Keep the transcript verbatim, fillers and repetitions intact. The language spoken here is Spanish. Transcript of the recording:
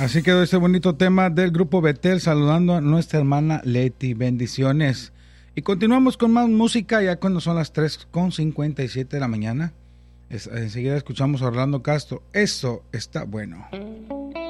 Así quedó este bonito tema del grupo Betel, saludando a nuestra hermana Leti. Bendiciones. Y continuamos con más música ya cuando son las tres con cincuenta y siete de la mañana. Es, enseguida escuchamos a Orlando Castro. Eso está bueno.